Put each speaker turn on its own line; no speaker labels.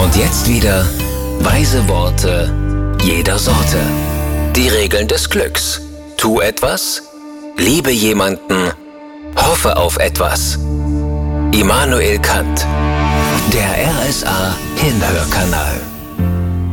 Und jetzt wieder weise Worte jeder Sorte. Die Regeln des Glücks. Tu etwas, liebe jemanden, hoffe auf etwas. Immanuel Kant. Der RSA Hinhörkanal.